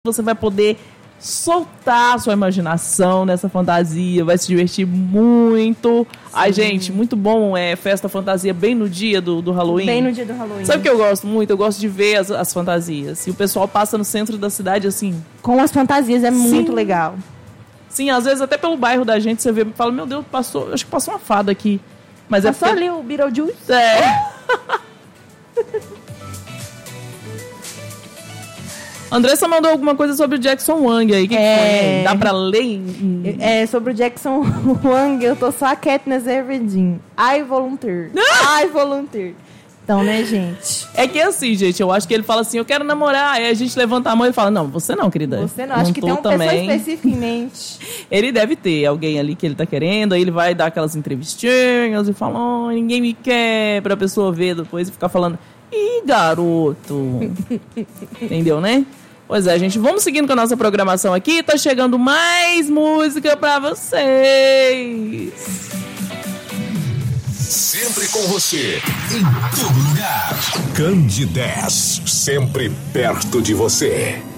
Você vai poder soltar a sua imaginação nessa fantasia, vai se divertir muito. Sim. Ai, gente, muito bom, festa fantasia bem no dia do Halloween. Bem no dia do Halloween. Sabe o que eu gosto muito? Eu gosto de ver as fantasias. E o pessoal passa no centro da cidade, assim... Com as fantasias, é muito Sim. legal. Sim, às vezes até pelo bairro da gente, você vê e fala, meu Deus, acho que passou uma fada aqui. Mas passou ali o Beetlejuice. Andressa mandou alguma coisa sobre o Jackson Wang aí. Que foi? Dá pra ler? Sobre o Jackson Wang, eu tô só a Katniss Everdeen. I volunteer. I volunteer. Então, né, gente? É que assim, gente, eu acho que ele fala assim, eu quero namorar. Aí a gente levanta a mão e fala, não, você não, querida. Você não, acho que tem uma pessoa especificamente. Ele deve ter alguém ali que ele tá querendo, aí ele vai dar aquelas entrevistinhas e fala, oh, ninguém me quer, pra pessoa ver depois e ficar falando, ih, garoto. Entendeu, né? Pois é, gente, vamos seguindo com a nossa programação aqui. Tá chegando mais música pra vocês. Sempre com você, em todo lugar. Candidez, sempre perto de você.